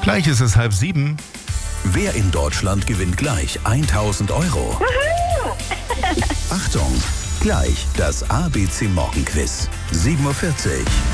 Gleich ist es 6:30. Wer in Deutschland gewinnt gleich 1.000 Euro? Achtung, gleich das ABC Morgenquiz. 7:40 Uhr.